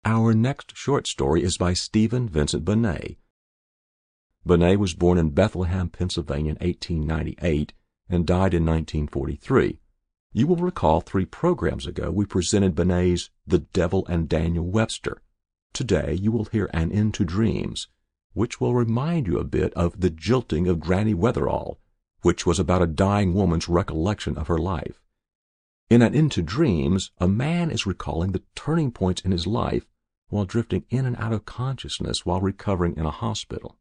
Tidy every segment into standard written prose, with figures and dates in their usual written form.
Our next short story is by Stephen Vincent Benet. Benet was born in Bethlehem, Pennsylvania in 1898 and died in 1943. You will recall 3 programs ago we presented Benet's The Devil and Daniel Webster. Today you will hear An End to Dreams, which will remind you a bit of The Jilting of Granny Weatherall, which was about a dying woman's recollection of her life. In An End to Dreams, a man is recalling the turning points in his life while drifting in and out of consciousness while recovering in a hospital.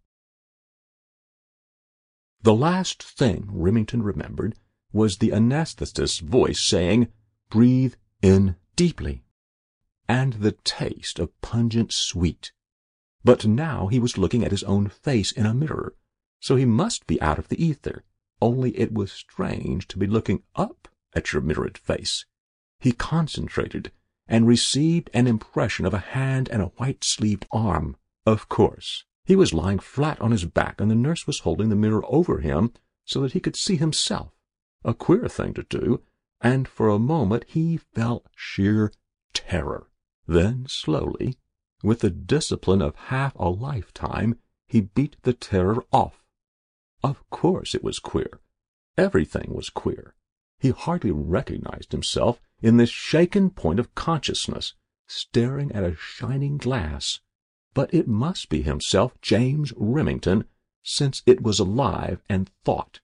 The last thing Remington remembered was the anesthetist's voice saying, "Breathe in deeply," and the taste of pungent sweet. But now he was looking at his own face in a mirror, so he must be out of the ether, only it was strange to be looking up at your mirrored face. He concentrated and received an impression of a hand and a white-sleeved arm. Of course, he was lying flat on his back, and the nurse was holding the mirror over him so that he could see himself. A queer thing to do, and for a moment he felt sheer terror. Then, slowly, with the discipline of half a lifetime, he beat the terror off. Of course it was queer. Everything was queer. He hardly recognized himself in this shaken point of consciousness, staring at a shining glass. But it must be himself, James Remington, since it was alive and thought.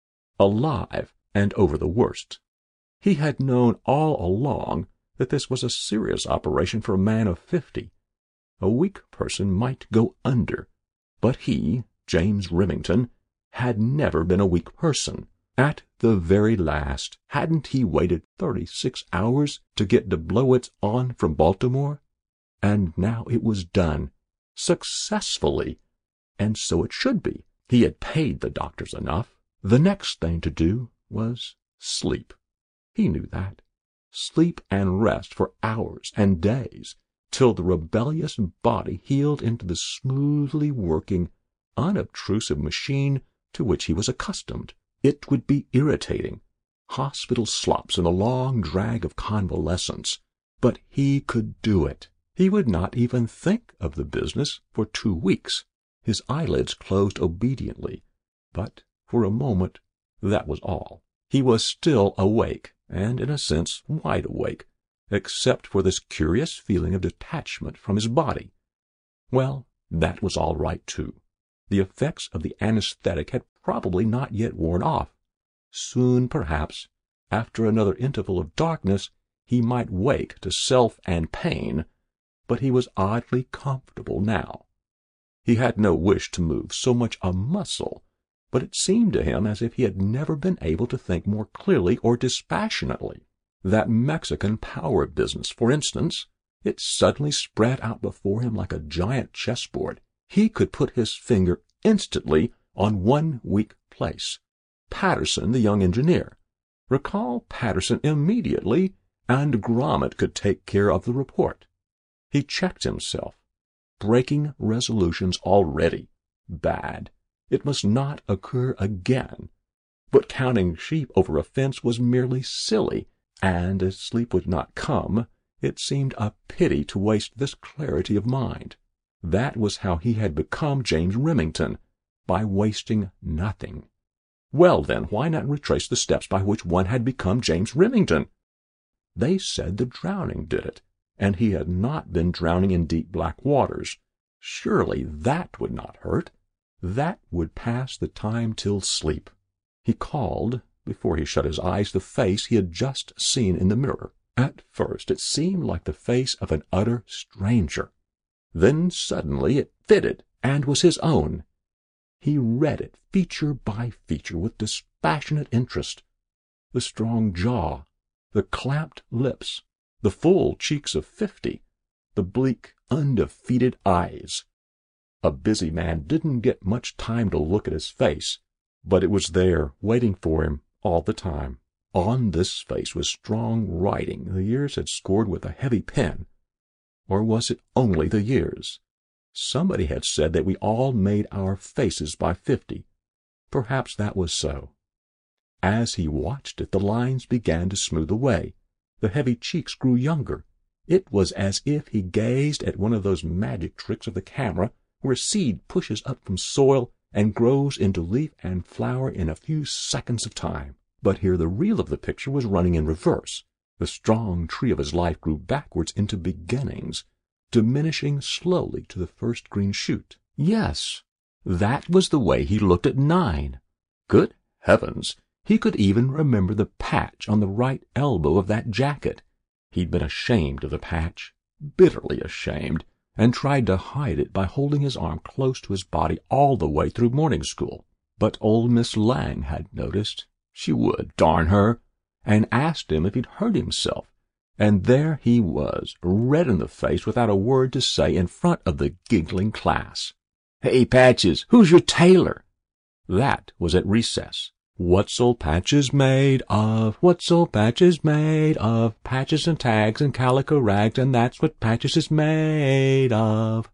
Alive and over the worst. He had known all along that this was a serious operation for a man of 50. A weak person might go under, but he, James Remington, had never been a weak person. At the very last, hadn't he waited 36 hours to get Dublowitz on from Baltimore? And now it was done, successfully, and so it should be. He had paid the doctors enough. The next thing to do was sleep. He knew that. Sleep and rest for hours and days, till the rebellious body healed into the smoothly working, unobtrusive machine to which he was accustomed. It would be irritating, hospital slops and a long drag of convalescence, but he could do it. He would not even think of the business for 2 weeks. His eyelids closed obediently, but for a moment that was all. He was still awake, and in a sense wide awake, except for this curious feeling of detachment from his body. Well, that was all right, too. The effects of the anesthetic had probably not yet worn off. Soon, perhaps, after another interval of darkness, he might wake to self and pain, but he was oddly comfortable now. He had no wish to move so much a muscle, but it seemed to him as if he had never been able to think more clearly or dispassionately. That Mexican power business, for instance, it suddenly spread out before him like a giant chessboard. He could put his finger instantly on one weak place. Patterson, the young engineer. Recall Patterson immediately, and Gromit could take care of the report. He checked himself. Breaking resolutions already. Bad. It must not occur again. But counting sheep over a fence was merely silly, and as sleep would not come, it seemed a pity to waste this clarity of mind. That was how he had become James Remington, by wasting nothing. Well, then, why not retrace the steps by which one had become James Remington? They said the drowning did it, and he had not been drowning in deep black waters. Surely that would not hurt. That would pass the time till sleep. He called, before he shut his eyes, the face he had just seen in the mirror. At first it seemed like the face of an utter stranger. Then suddenly it fitted and was his own. He read it feature by feature with dispassionate interest. The strong jaw, the clamped lips, the full cheeks of 50, the bleak, undefeated eyes. A busy man didn't get much time to look at his face, but it was there, waiting for him all the time. On this face was strong writing the years had scored with a heavy pen. Or was it only the years? Somebody had said that we all made our faces by 50. Perhaps that was so. As he watched it, the lines began to smooth away. The heavy cheeks grew younger. It was as if he gazed at one of those magic tricks of the camera where a seed pushes up from soil and grows into leaf and flower in a few seconds of time. But here the reel of the picture was running in reverse. The strong tree of his life grew backwards into beginnings, diminishing slowly to the first green shoot. Yes, that was the way he looked at 9. Good heavens, he could even remember the patch on the right elbow of that jacket. He'd been ashamed of the patch, bitterly ashamed, and tried to hide it by holding his arm close to his body all the way through morning school. But old Miss Lang had noticed. She would, darn her, and asked him if he'd hurt himself. And there he was, red in the face without a word to say in front of the giggling class. "Hey, Patches, who's your tailor?" That was at recess. "What's old Patches made of? What's old Patches made of? Patches and tags and calico rags, and that's what Patches is made of."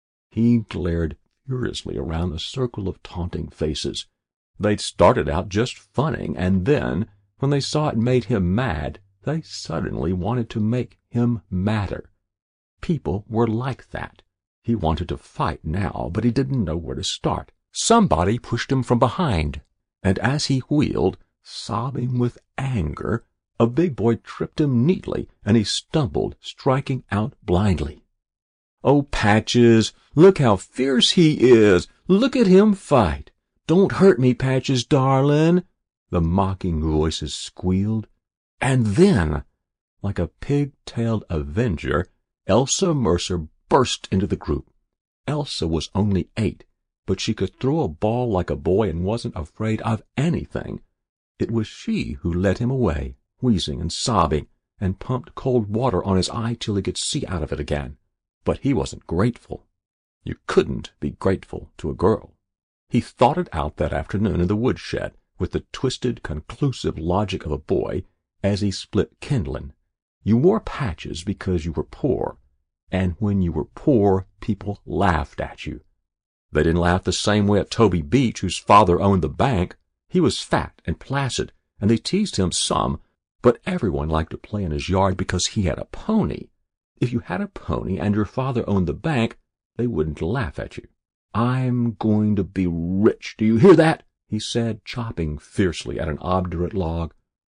He glared furiously around the circle of taunting faces. They'd started out just funning, and then, when they saw it made him mad, they suddenly wanted to make him madder. People were like that. He wanted to fight now, but he didn't know where to start. Somebody pushed him from behind, and as he wheeled, sobbing with anger, a big boy tripped him neatly, and he stumbled, striking out blindly. "Oh, Patches, look how fierce he is! Look at him fight! Don't hurt me, Patches, darlin'!" the mocking voices squealed. And then, like a pig-tailed avenger, Elsa Mercer burst into the group. Elsa was only 8, but she could throw a ball like a boy and wasn't afraid of anything. It was she who led him away, wheezing and sobbing, and pumped cold water on his eye till he could see out of it again. But he wasn't grateful. You couldn't be grateful to a girl. He thought it out that afternoon in the woodshed with the twisted, conclusive logic of a boy as he split kindling. You wore patches because you were poor, and when you were poor, people laughed at you. They didn't laugh the same way at Toby Beach, whose father owned the bank. He was fat and placid, and they teased him some, but everyone liked to play in his yard because he had a pony. If you had a pony and your father owned the bank, they wouldn't laugh at you. "I'm going to be rich, do you hear that?" he said, chopping fiercely at an obdurate log.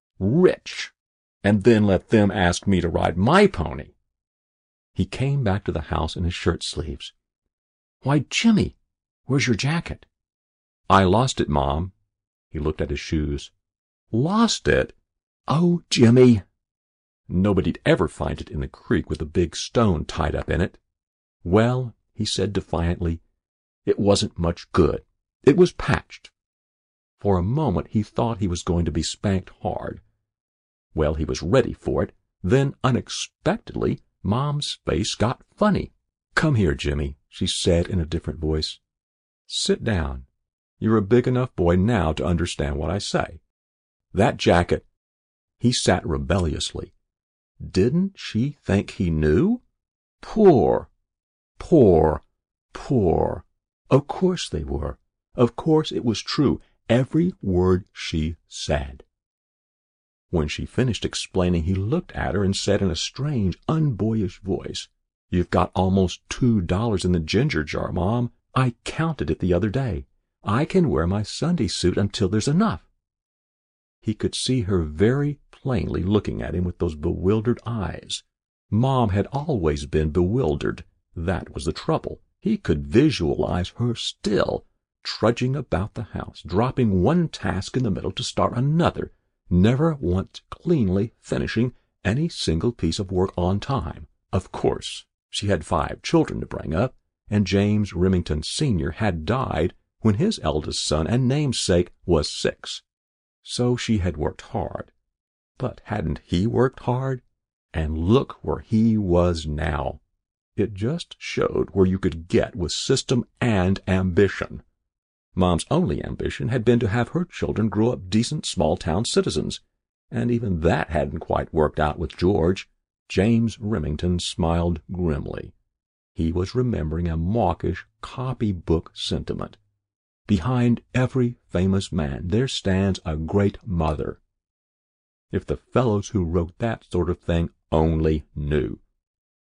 "Rich! And then let them ask me to ride my pony." He came back to the house in his shirt sleeves. "Why, Jimmy, where's your jacket?" "I lost it, Mom." He looked at his shoes. "Lost it? Oh, Jimmy!" Nobody'd ever find it in the creek with a big stone tied up in it. "Well," he said defiantly, "it wasn't much good. It was patched." For a moment he thought he was going to be spanked hard. Well, he was ready for it. Then, unexpectedly, Mom's face got funny. "Come here, Jimmy," she said in a different voice. "Sit down. You're a big enough boy now to understand what I say. That jacket—" He sat rebelliously. Didn't she think he knew? Poor, poor, poor. Of course they were. Of course it was true, every word she said. When she finished explaining, he looked at her and said in a strange, unboyish voice, "You've got almost $2 in the ginger jar, Mom. I counted it the other day. I can wear my Sunday suit until there's enough." He could see her very plainly looking at him with those bewildered eyes. Mom had always been bewildered. That was the trouble. He could visualize her still, trudging about the house, dropping one task in the middle to start another, never once cleanly finishing any single piece of work on time. Of course, she had 5 children to bring up, and James Remington Sr. had died when his eldest son and namesake was 6. So she had worked hard. But hadn't he worked hard? And look where he was now. It just showed where you could get with system and ambition. Mom's only ambition had been to have her children grow up decent small-town citizens, and even that hadn't quite worked out with George. James Remington smiled grimly. He was remembering a mawkish copybook sentiment. Behind every famous man there stands a great mother. If the fellows who wrote that sort of thing only knew.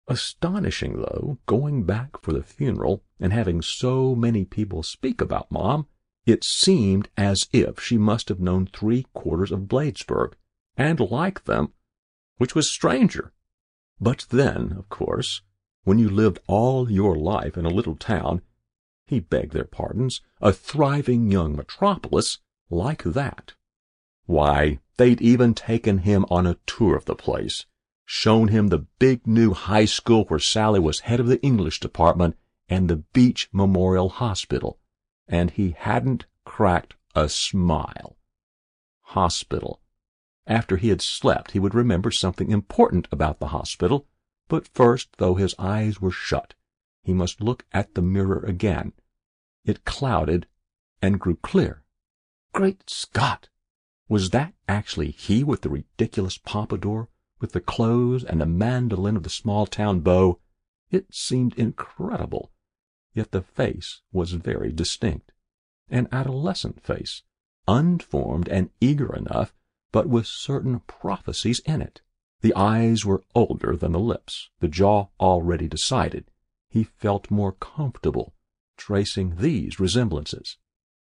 Astonishing, though, going back for the funeral and having so many people speak about Mom, it seemed as if she must have known 3/4 of Bladesburg, and liked them, which was stranger. But then, of course, when you lived all your life in a little town, he begged their pardons, a thriving young metropolis like that. Why, they'd even taken him on a tour of the place, shown him the big new high school where Sally was head of the English department and the Beach Memorial Hospital, and he hadn't cracked a smile. Hospital. After he had slept, he would remember something important about the hospital, but first, though his eyes were shut, he must look at the mirror again. It clouded and grew clear. Great Scott! Was that actually he with the ridiculous pompadour, with the clothes and the mandolin of the small-town beau? It seemed incredible, yet the face was very distinct. An adolescent face, unformed and eager enough, but with certain prophecies in it. The eyes were older than the lips, the jaw already decided. He felt more comfortable tracing these resemblances.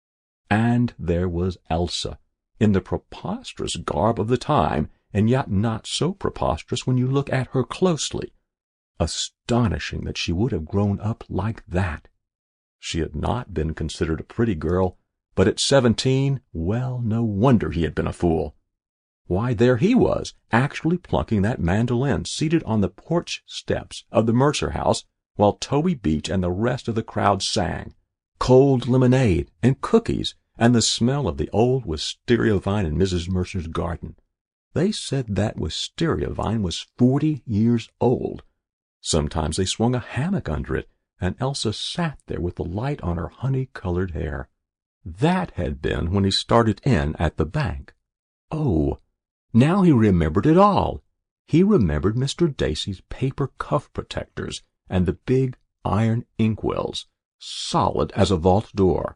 And there was Elsa, in the preposterous garb of the time, and yet not so preposterous when you look at her closely. Astonishing that she would have grown up like that. She had not been considered a pretty girl, but at 17, well, no wonder he had been a fool. Why, there he was, actually plunking that mandolin, seated on the porch steps of the Mercer house, while Toby Beach and the rest of the crowd sang. Cold lemonade and cookies, and the smell of the old wisteria vine in Mrs. Mercer's garden. They said that wisteria vine was 40 years old. Sometimes they swung a hammock under it, and Elsa sat there with the light on her honey-colored hair. That had been when he started in at the bank. Oh, now he remembered it all. He remembered Mr. Dacey's paper cuff protectors and the big iron inkwells, solid as a vault door.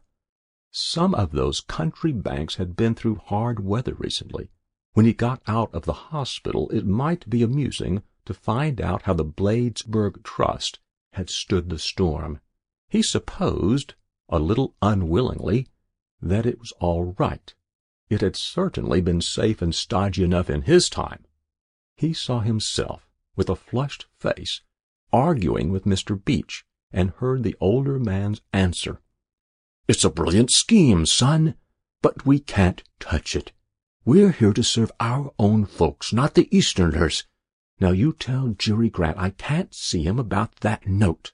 Some of those country banks had been through hard weather recently. When he got out of the hospital, it might be amusing to find out how the Bladesburg Trust had stood the storm. He supposed, a little unwillingly, that it was all right. It had certainly been safe and stodgy enough in his time. He saw himself, with a flushed face, arguing with Mr. Beach, and heard the older man's answer. "It's a brilliant scheme, son, but we can't touch it. We're here to serve our own folks, not the Easterners. Now you tell Jerry Grant I can't see him about that note."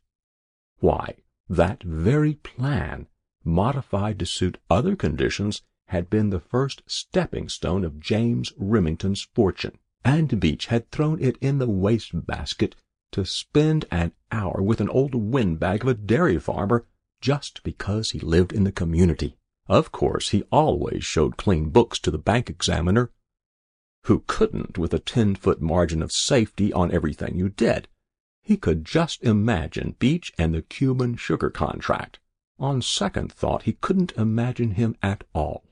Why, that very plan, modified to suit other conditions, had been the first stepping stone of James Remington's fortune, and Beach had thrown it in the waste-basket to spend an hour with an old windbag of a dairy farmer just because he lived in the community. Of course, he always showed clean books to the bank examiner. Who couldn't, with a 10-foot margin of safety on everything you did? He could just imagine Beach and the Cuban sugar contract. On second thought, he couldn't imagine him at all.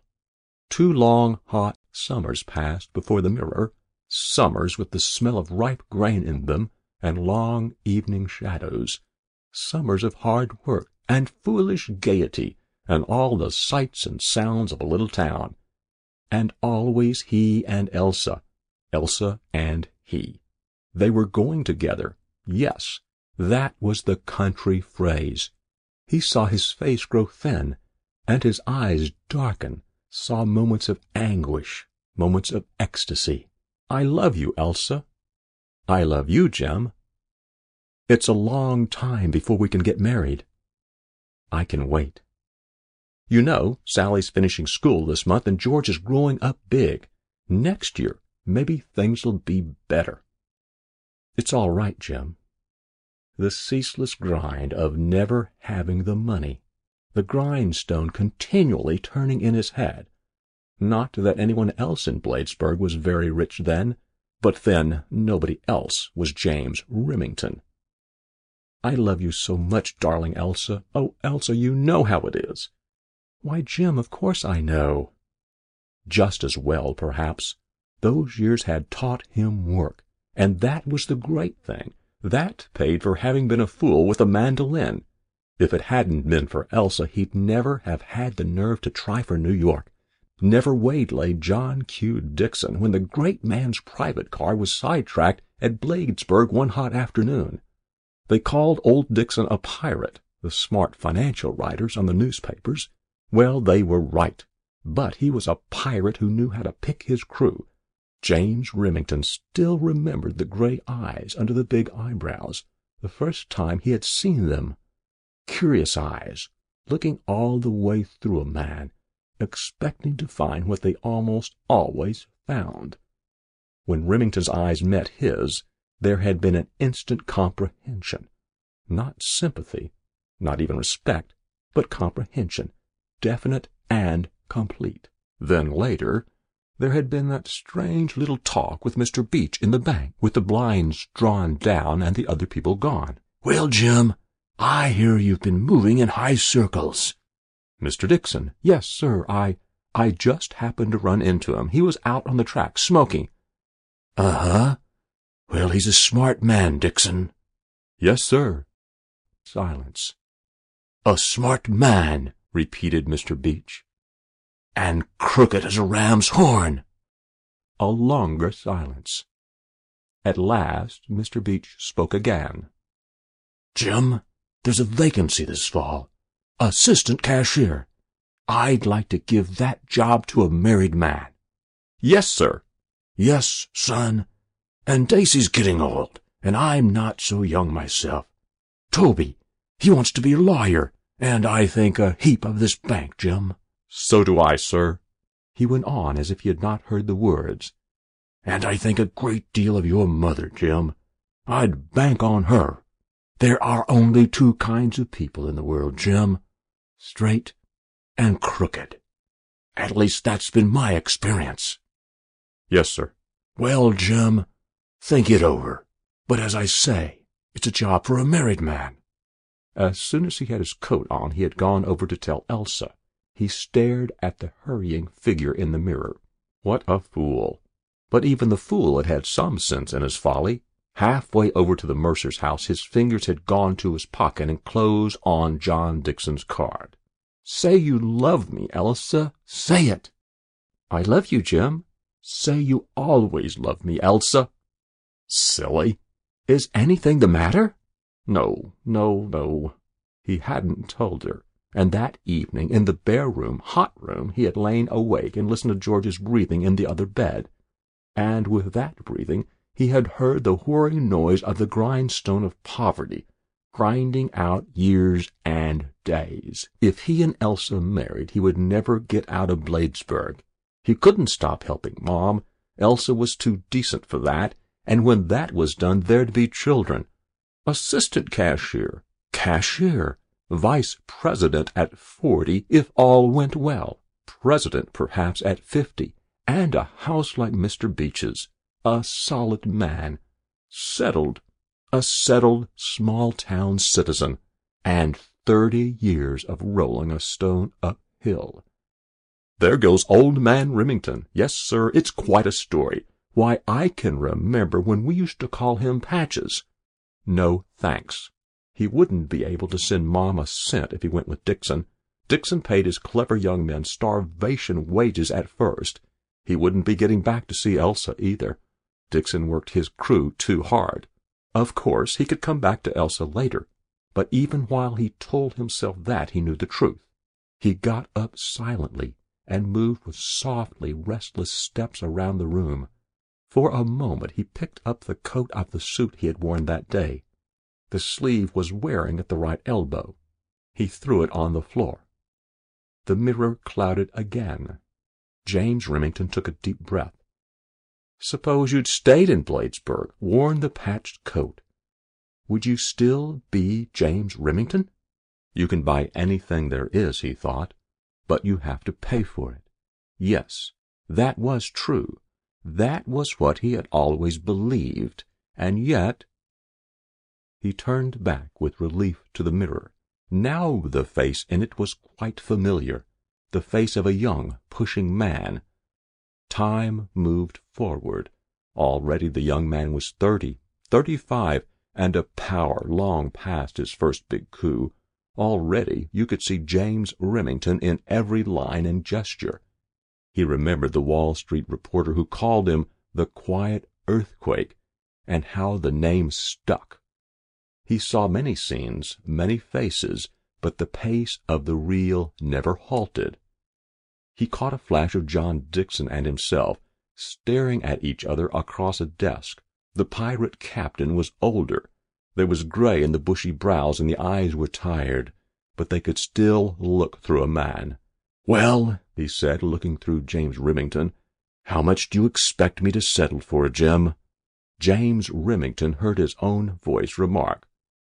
2 long, hot summers passed before the mirror, summers with the smell of ripe grain in them, and long evening shadows, summers of hard work and foolish gaiety, and all the sights and sounds of a little town. And always he and Elsa, Elsa and he. They were going together. Yes, that was the country phrase. He saw his face grow thin, and his eyes darken, saw moments of anguish, moments of ecstasy. "I love you, Elsa." "I love you, Jim." "It's a long time before we can get married." "I can wait." "You know, Sally's finishing school this month, and George is growing up big. Next year, maybe things'll be better." "It's all right, Jim." The ceaseless grind of never having the money, the grindstone continually turning in his head. Not that anyone else in Bladesburg was very rich then, but then nobody else was James Remington. "I love you so much, darling Elsa. Oh, Elsa, you know how it is." "Why, Jim, of course I know." Just as well, perhaps. Those years had taught him work, and that was the great thing. That paid for having been a fool with a mandolin. If it hadn't been for Elsa, he'd never have had the nerve to try for New York, never waylaid John Q. Dixon when the great man's private car was sidetracked at Bladesburg one hot afternoon. They called old Dixon a pirate, the smart financial writers on the newspapers. Well, they were right, but he was a pirate who knew how to pick his crew. James Remington still remembered the gray eyes under the big eyebrows, the first time he had seen them. Curious eyes, looking all the way through a man, expecting to find what they almost always found. When Remington's eyes met his, there had been an instant comprehension. Not sympathy, not even respect, but comprehension, definite and complete. Then later, there had been that strange little talk with Mr. Beach in the bank, with the blinds drawn down and the other people gone. "Well, Jim, I hear you've been moving in high circles." Mr. Dixon, "Yes, sir, I just happened to run into him. He was out on the track, smoking." "Uh-huh. Well, he's a smart man, Dixon." "Yes, sir." Silence. "A smart man," repeated Mr. Beach. "And crooked as a ram's horn." A longer silence. At last Mr. Beach spoke again. "Jim, there's a vacancy this fall. Assistant cashier. I'd like to give that job to a married man." "Yes, sir." "Yes, son. And Daisy's getting old, and I'm not so young myself. Toby, he wants to be a lawyer, and I think a heap of this bank, Jim." "So do I, sir." He went on as if he had not heard the words. "And I think a great deal of your mother, Jim. I'd bank on her. There are only two kinds of people in the world, Jim. Straight and crooked. At least that's been my experience." "Yes, sir." "Well, Jim, think it over. But as I say, it's a job for a married man." As soon as he had his coat on, he had gone over to tell Elsa. He stared at the hurrying figure in the mirror. What a fool! But even the fool had had some sense in his folly. Halfway over to the mercer's house, his fingers had gone to his pocket and closed on John Dixon's card. "Say you love me, Elsa. Say it." "I love you, Jim." "Say you always love me, Elsa." Silly. "Is anything the matter?" No. He hadn't told her. And that evening, in the bare room, hot room, he had lain awake and listened to George's breathing in the other bed. And with that breathing, he had heard the whirring noise of the grindstone of poverty, grinding out years and days. If he and Elsa married, he would never get out of Bladesburg. He couldn't stop helping Mom. Elsa was too decent for that, and when that was done, there'd be children. Assistant cashier, vice president at 40, if all went well, president perhaps at 50, and a house like Mr. Beach's, a solid man, a settled small-town citizen, and 30 years of rolling a stone uphill. There goes old man Remington. Yes, sir, it's quite a story. Why, I can remember when we used to call him Patches. No, thanks. He wouldn't be able to send Mom a cent if he went with Dixon. Dixon paid his clever young men starvation wages at first. He wouldn't be getting back to see Elsa either. Dixon worked his crew too hard. Of course, he could come back to Elsa later, but even while he told himself that, he knew the truth. He got up silently and moved with softly restless steps around the room. For a moment he picked up the coat of the suit he had worn that day. The sleeve was wearing at the right elbow. He threw it on the floor. The mirror clouded again. James Remington took a deep breath. Suppose you'd stayed in Bladesburg, worn the patched coat. Would you still be James Remington? You can buy anything there is, he thought, but you have to pay for it. Yes, that was true. That was what he had always believed, and yet... He turned back with relief to the mirror. Now the face in it was quite familiar, the face of a young, pushing man. Time moved forward. Already the young man was 30, 35, and a power long past his first big coup. Already you could see James Remington in every line and gesture. He remembered the Wall Street reporter who called him the Quiet Earthquake, and how the name stuck. He saw many scenes, many faces, but the pace of the reel never halted. He caught a flash of John Dixon and himself, staring at each other across a desk. The pirate captain was older. There was gray in the bushy brows, and the eyes were tired, but they could still look through a man. "Well," he said, looking through James Remington, "how much do you expect me to settle for, Jim?" James Remington heard his own voice remark,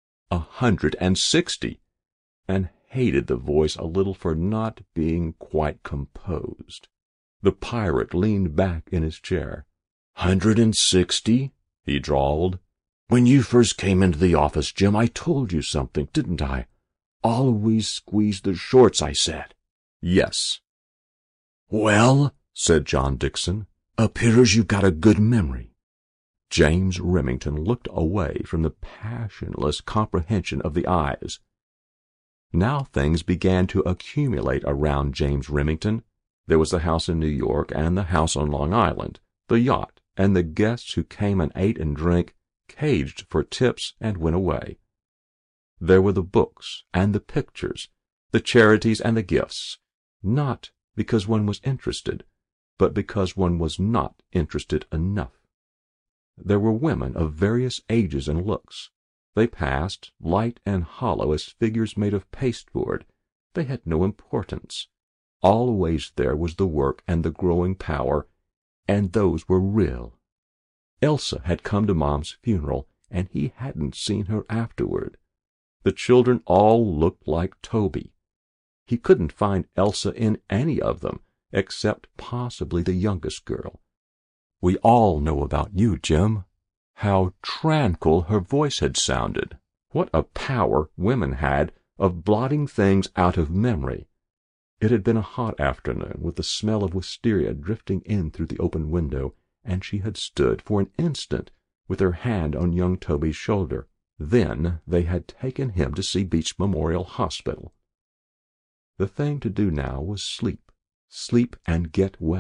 160, and hated the voice a little for not being quite composed. The pirate leaned back in his chair. 160, he drawled. "When you first came into the office, Jim, I told you something, didn't I? Always squeeze the shorts, I said." "Yes." "Well," said John Dixon, "appears you've got a good memory." James Remington looked away from the passionless comprehension of the eyes. Now things began to accumulate around James Remington. There was the house in New York and the house on Long Island, the yacht, and the guests who came and ate and drank, caged for tips and went away. There were the books and the pictures, the charities and the gifts, not because one was interested, but because one was not interested enough. There were women of various ages and looks. They passed, light and hollow as figures made of pasteboard. They had no importance. Always there was the work and the growing power, and those were real. Elsa had come to Mom's funeral, and he hadn't seen her afterward. The children all looked like Toby. He couldn't find Elsa in any of them, except possibly the youngest girl. "We all know about you, Jim." How tranquil her voice had sounded! What a power women had of blotting things out of memory! It had been a hot afternoon, with the smell of wisteria drifting in through the open window, and she had stood for an instant with her hand on young Toby's shoulder. Then they had taken him to see Beach Memorial Hospital. The thing to do now was sleep and get well.